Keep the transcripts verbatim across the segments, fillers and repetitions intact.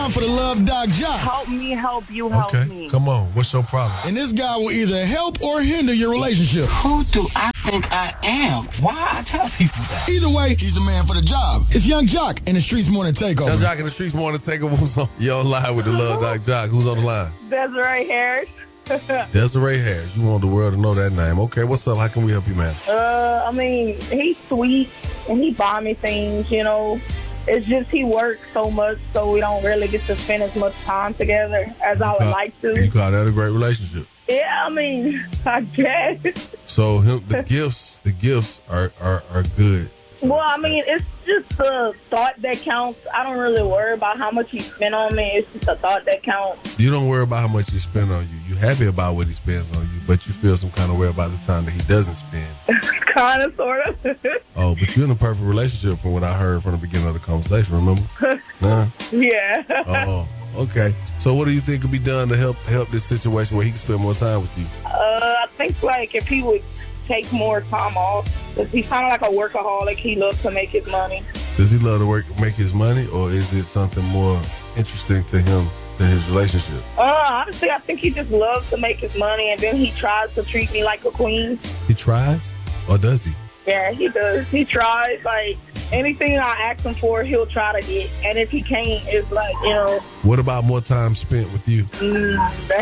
For the Love Doc Jock. Help me, help you, help okay. me. Come on, what's your problem? And this guy will either help or hinder your relationship. Who do I think I am? Why I tell people that? Either way, he's the man for the job. It's Young Jock in the Streets Morning Takeover. Young Jock in the Streets Morning Takeover. Who's on? You're on live with the Love Doc Jock. Who's on the line? Desiree Harris. Desiree Harris. You want the world to know that name. Okay, what's up? How can we help you, man? Uh, I mean, he's sweet and he buy me things, you know. It's just he works so much, so we don't really get to spend as much time together as I would call, like to. You call that a great relationship? Yeah, I mean, I guess. So him, the gifts, the gifts are, are, are good. So, well, I mean, it's just the thought that counts. I don't really worry about how much he spent on me. It's just the thought that counts. You don't worry about how much he spent on you. You're happy about what he spends on you, but you feel some kind of way about the time that he doesn't spend. Kind of, sort of. Oh, but you're in a perfect relationship from what I heard from the beginning of the conversation, remember? Nah? Yeah. Oh, okay. So what do you think could be done to help help this situation where he can spend more time with you? Uh, I think, like, if he would take more time off, because he's kind of like a workaholic. He loves to make his money. Does he love to work, make his money, or is it something more interesting to him than his relationship? Uh, honestly, I think he just loves to make his money, and then he tries to treat me like a queen. He tries, or does he? Yeah, he does. He tries. Like, anything I ask him for, he'll try to get. And if he can't, it's like, you know. What about more time spent with you? Mm,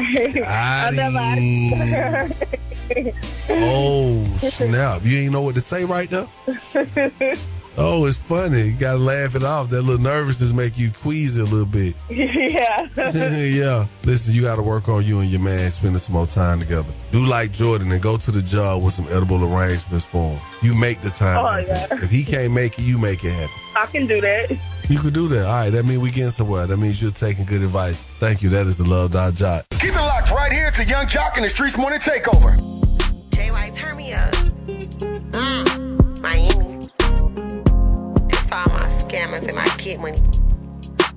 I never asked. Oh, snap. You ain't know what to say right now? Oh, it's funny. You got to laugh it off. That little nervousness make you queasy a little bit. Yeah. Yeah. Listen, you got to work on you and your man spending some more time together. Do like Jordan and go to the job with some edible arrangements for him. You make the time Oh, happen. yeah. If he can't make it, you make it happen. I can do that. You could do that. All right, that means we getting somewhere. That means you're taking good advice. Thank you. That is the Love Doc Jock. Keep it locked right here to Young Jock in the Streets Morning Takeover. J Y, turn me up. Mm, Miami. That's for all my scammers and my kid money.